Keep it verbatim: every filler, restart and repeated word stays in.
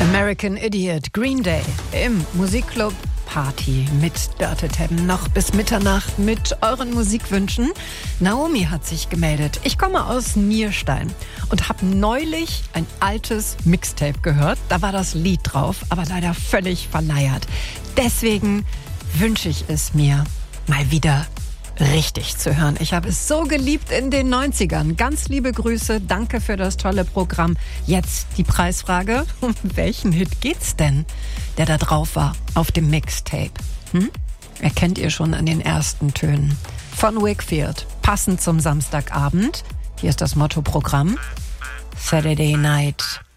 American Idiot, Green Day im Musikclub Party mit Dörte Teppen noch bis Mitternacht mit euren Musikwünschen. Naomi hat sich gemeldet. Ich komme aus Nierstein und habe neulich ein altes Mixtape gehört. Da war das Lied drauf, aber leider völlig verleiert. Deswegen wünsche ich es mir mal wieder richtig zu hören. Ich habe es so geliebt in den neunzigern. Ganz liebe Grüße, danke für das tolle Programm. Jetzt die Preisfrage. Um welchen Hit geht's denn, der da drauf war auf dem Mixtape? Hm? Erkennt ihr schon an den ersten Tönen. Von Wakefield, passend zum Samstagabend. Hier ist das Motto-Programm. Saturday Night